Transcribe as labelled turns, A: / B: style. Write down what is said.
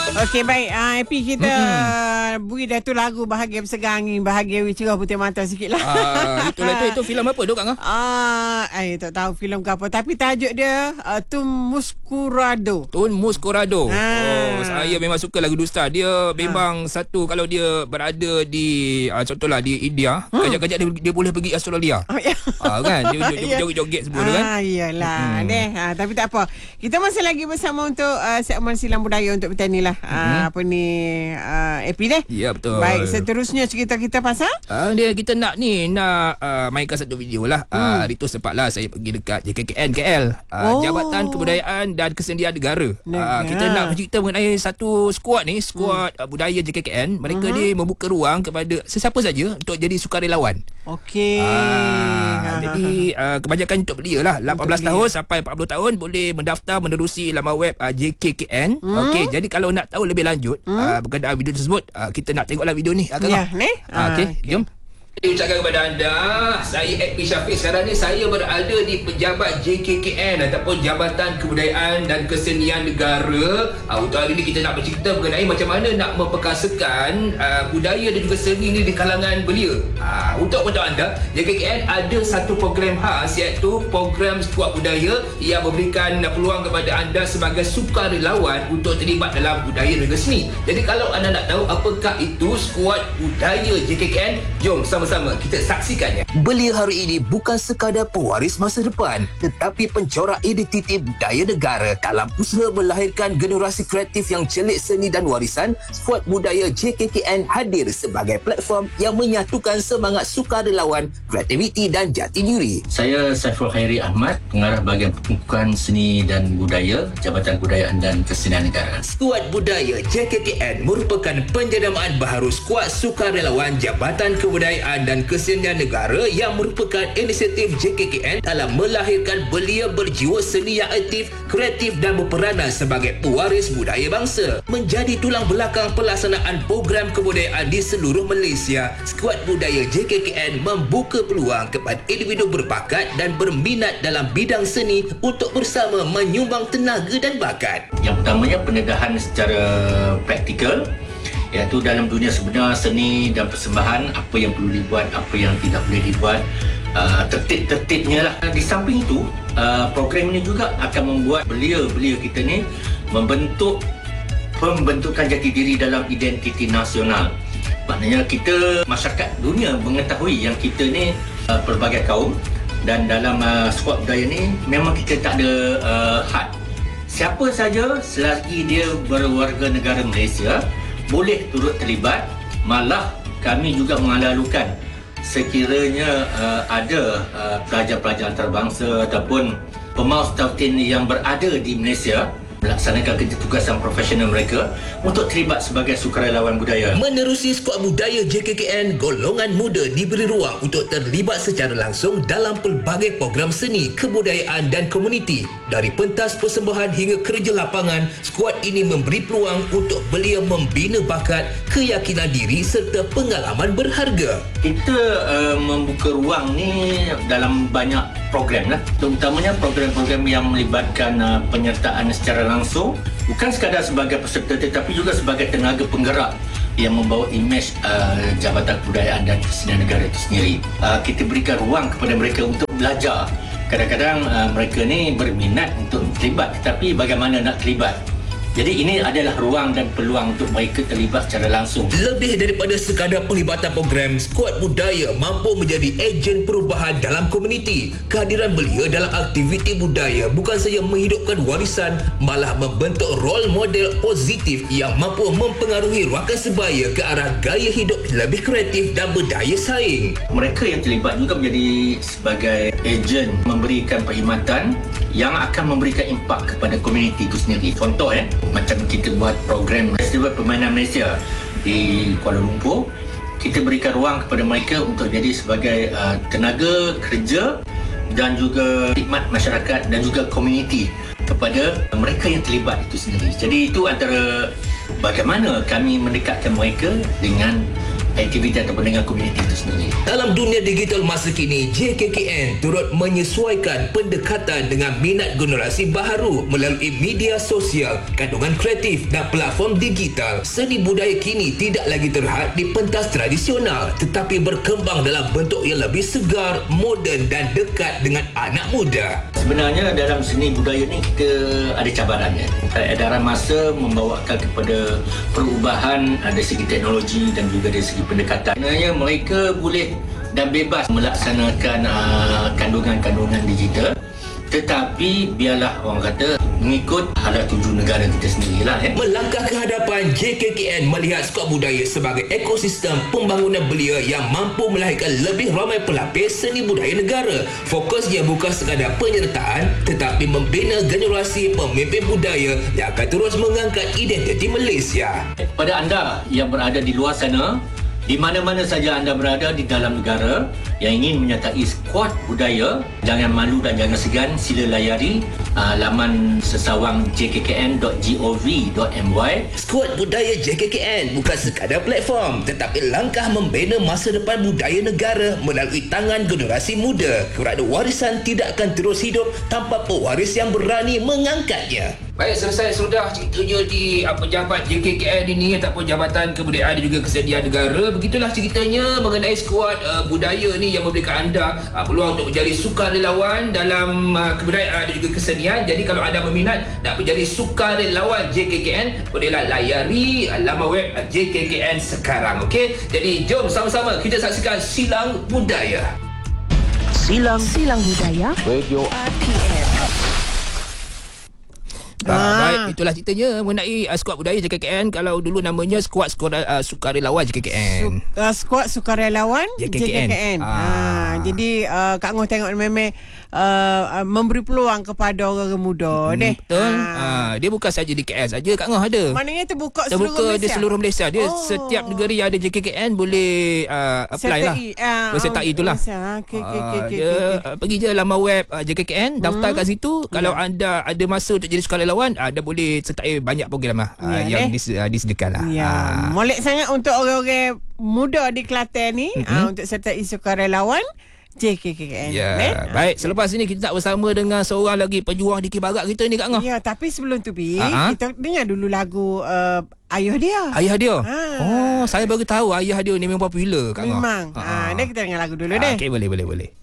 A: Okey, baik. Happy kita beri dah tu lagu Bahagia Bersegang ni. Bahagia Cerah Putih Mata sikit lah.
B: Itulah tu filem apa tu Kang?
A: Tak tahu filem ke apa. Tapi tajuk dia Tun Muskurado.
B: Tun Muskurado. Saya memang suka lagu Dusta. Dia memang satu, kalau dia berada di contohlah di India, kejap-kejap dia boleh pergi Australia. Kan? Dia joget-joget semua tu kan?
A: Iyalah. Tapi tak apa. Kita masih lagi bersama untuk segmen Silang Budaya untuk petang ni lah. AP deh.
B: Ya, betul.
A: Baik, seterusnya cerita kita pasal
B: kita nak mainkan satu video lah. Hari tu sempatlah saya pergi dekat JKKN KL, Jabatan Kebudayaan dan Kesenian Negara. Kita nak bercerita mengenai satu skuad ni, skuad budaya JKKN. Mereka ni membuka ruang kepada sesiapa saja untuk jadi sukarelawan.
A: Okey.
B: Jadi kebanyakan untuk belia lah, 18 tahun sampai 40 tahun boleh mendaftar menerusi laman web JKKN. Okey, jadi kalau nak tahu lebih lanjut berkenaan video tersebut, kita nak tengoklah video ni. Okey, jom. Ucapkan kepada anda, saya AP Syafiq. Sekarang ni saya berada di pejabat JKKN ataupun Jabatan Kebudayaan dan Kesenian Negara. Untuk hari ni kita nak bercerita mengenai macam mana nak memperkasakan budaya dan juga seni ni di kalangan belia. Untuk anda, JKKN ada satu program khas, iaitu program skuad budaya yang memberikan peluang kepada anda sebagai sukarelawan untuk terlibat dalam budaya dan seni. Jadi kalau anda nak tahu apakah itu skuad budaya JKKN, jom sama-sama kita saksikannya.
C: Belia hari ini bukan sekadar pewaris masa depan, tetapi pencorak identiti budaya negara. Dalam usaha melahirkan generasi kreatif yang celik seni dan warisan, skuad budaya JKKN hadir sebagai platform yang menyatukan semangat sukarelawan, kreativiti dan jati diri.
D: Saya Saiful Khairi Ahmad, pengarah bahagian perkumpulan seni dan budaya, Jabatan Kebudayaan dan Kesenian Negara.
C: Skuad budaya JKKN merupakan penjenamaan baharu skuad sukarelawan Jabatan Kebudayaan dan Kesenian Negara yang merupakan inisiatif JKKN dalam melahirkan belia berjiwa seni yang aktif, kreatif dan berperanan sebagai pewaris budaya bangsa. Menjadi tulang belakang pelaksanaan program kebudayaan di seluruh Malaysia, skuad budaya JKKN membuka peluang kepada individu berbakat dan berminat dalam bidang seni untuk bersama menyumbang tenaga dan bakat.
D: Yang pertamanya pendedahan secara praktikal, iaitu dalam dunia sebenar seni dan persembahan, apa yang perlu dibuat, apa yang tidak boleh dibuat, tertib-tertibnya lah. Di samping itu, program ini juga akan membuat belia-belia kita ni membentuk pembentukan jati diri dalam identiti nasional. Maknanya kita, masyarakat dunia mengetahui yang kita ni pelbagai kaum, dan dalam skuad budaya ni memang kita tak ada had. Siapa saja selagi dia berwarga negara Malaysia boleh turut terlibat. Malah kami juga mengalalukan sekiranya ada pelajar-pelajar antarabangsa ataupun pemaus tautin yang berada di Malaysia melaksanakan kerja tugasan profesional mereka untuk terlibat sebagai sukarelawan budaya.
C: Menerusi skuad budaya JKKN, golongan muda diberi ruang untuk terlibat secara langsung dalam pelbagai program seni, kebudayaan dan komuniti. Dari pentas persembahan hingga kerja lapangan, skuad ini memberi peluang untuk belia membina bakat, keyakinan diri serta pengalaman berharga.
D: Kita membuka ruang ni dalam banyak program lah, terutamanya program-program yang melibatkan penyertaan secara langsung, bukan sekadar sebagai peserta tetapi juga sebagai tenaga penggerak yang membawa imej Jabatan Kebudayaan dan Kesenian Negara itu sendiri. Kita berikan ruang kepada mereka untuk belajar. Kadang-kadang mereka ni berminat untuk terlibat, tetapi bagaimana nak terlibat? Jadi ini adalah ruang dan peluang untuk mereka terlibat secara langsung.
C: Lebih daripada sekadar penglibatan program, skuad budaya mampu menjadi ejen perubahan dalam komuniti. Kehadiran belia dalam aktiviti budaya bukan saja menghidupkan warisan, malah membentuk role model positif yang mampu mempengaruhi rakan sebaya ke arah gaya hidup lebih kreatif dan berdaya saing.
D: Mereka yang terlibat juga menjadi sebagai ejen memberikan perkhidmatan yang akan memberikan impak kepada komuniti itu sendiri. Contoh macam kita buat program Festival Permainan Malaysia di Kuala Lumpur, kita berikan ruang kepada mereka untuk jadi sebagai tenaga kerja dan juga khidmat masyarakat dan juga komuniti kepada mereka yang terlibat itu sendiri. Jadi itu antara bagaimana kami mendekatkan mereka dengan aktiviti ataupun dengan komuniti itu sendiri.
C: Dalam dunia digital masa kini, JKKN turut menyesuaikan pendekatan dengan minat generasi baharu melalui media sosial, kandungan kreatif dan platform digital. Seni budaya kini tidak lagi terhad di pentas tradisional tetapi berkembang dalam bentuk yang lebih segar, moden dan dekat dengan anak muda.
D: Sebenarnya dalam seni budaya ni kita ada cabarannya. Edaran masa membawakan kepada perubahan dari segi teknologi dan juga dari segi pendekatan. Sebenarnya mereka boleh dan bebas melaksanakan kandungan-kandungan digital, tetapi biarlah orang kata mengikut halat tuju negara kita sendirilah.
C: Melangkah ke hadapan, JKKN melihat skuad budaya sebagai ekosistem pembangunan belia yang mampu melahirkan lebih ramai pelapis seni budaya negara. Fokusnya bukan sekadar penyertaan tetapi membina generasi pemimpin budaya yang akan terus mengangkat identiti Malaysia.
D: Pada anda yang berada di luar sana, di mana-mana saja anda berada di dalam negara yang ingin menyertai skuad budaya, jangan malu dan jangan segan, sila layari laman sesawang jkkn.gov.my.
C: Skuad budaya JKKN bukan sekadar platform tetapi langkah membina masa depan budaya negara melalui tangan generasi muda, kerana warisan tidak akan terus hidup tanpa pewaris yang berani mengangkatnya.
B: Baik, selesai sudah ceritanya di pejabat JKKN ini ataupun Jabatan Kebudayaan dan juga Kesenian Negara. Begitulah ceritanya mengenai skuad budaya ni yang memberikan anda peluang untuk menjadi sukarelawan dalam kebudayaan dan juga kesenian. Jadi kalau anda berminat nak menjadi sukarelawan JKKN, bolehlah layari laman web JKKN sekarang. Okey, jadi jom sama-sama kita saksikan Silang Budaya.
E: Silang Budaya
F: Radio
E: RTM.
B: Baik, itulah ceritanya mengenai skuad budaya JKKN. Kalau dulu namanya skuad sukarelawan JKKN.
A: Skuad sukarelawan
B: JKKN.
A: Jadi Kak Ngah tengok memang memberi peluang kepada orang muda deh.
B: Betul. Dia bukan saja di KL saja Kak Ngah ada.
A: Maknanya terbuka
B: di seluruh Malaysia. Dia setiap negara yang ada JKKN boleh apply lah. Sertai itulah. Dia pergi je laman web JKKN, daftar kat situ. Kalau anda ada masa untuk jadi sukarelawan, anda boleh sertai banyak program yang disediakan lah.
A: Molek sangat untuk orang-orang muda di Kelantan ni untuk sertai sukarelawan JKKN.
B: Baik, selepas ini kita tak bersama dengan seorang lagi pejuang di Barat kita ni Kak Ngah.
A: Ya, tapi sebelum tu kita dengar dulu lagu Ayah Dia.
B: Ayah Dia. Oh, saya baru tahu Ayah Dia ni memang popular Kak Ngah.
A: Memang. Dia kita dengar lagu dulu deh.
B: Okey, boleh.